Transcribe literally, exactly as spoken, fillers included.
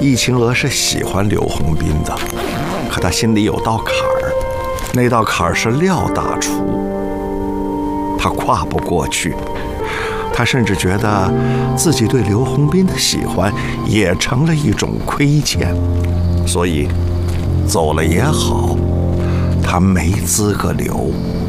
易清娥是喜欢刘洪斌的，可他心里有道坎儿，那道坎儿是廖大厨，他跨不过去。他甚至觉得自己对刘洪斌的喜欢也成了一种亏欠，所以走了也好，他没资格留。